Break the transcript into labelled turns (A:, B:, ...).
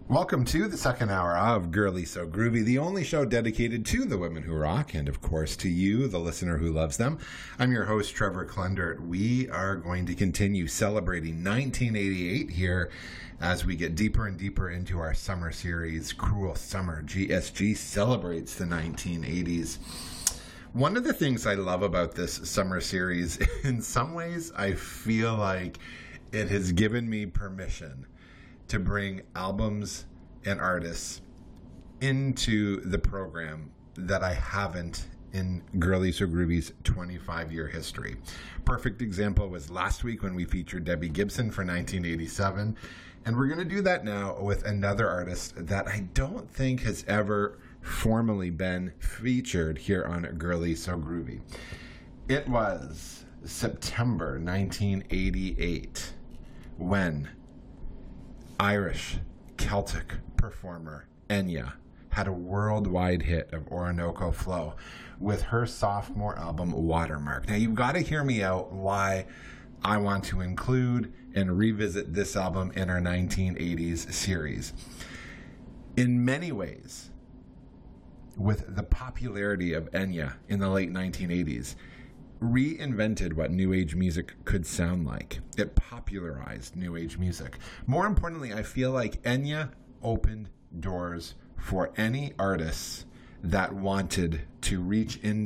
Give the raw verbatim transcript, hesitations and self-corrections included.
A: Welcome to the second hour of Girly So Groovy, the only show dedicated to the women who rock and, of course, to you, the listener who loves them. I'm your host, Trevor Klundert. We are going to continue celebrating nineteen eighty-eight here as we get deeper and deeper into our summer series, Cruel Summer. G S G celebrates the nineteen eighties. One of the things I love about this summer series, in some ways, I feel like it has given me permission to bring albums and artists into the program that I haven't in Girly So Groovy's twenty-five year history. Perfect example was last week when we featured Debbie Gibson for nineteen eighty-seven. And we're going to do that now with another artist that I don't think has ever formally been featured here on Girly So Groovy. It was September nineteen eighty-eight when Irish Celtic performer Enya had a worldwide hit of Orinoco Flow with her sophomore album Watermark. Now you've got to hear me out why I want to include and revisit this album in our nineteen eighties series. In many ways, with the popularity of Enya in the late nineteen eighties, reinvented what New Age music could sound like. It popularized New Age music. More importantly, I feel like Enya opened doors for any artists that wanted to reach in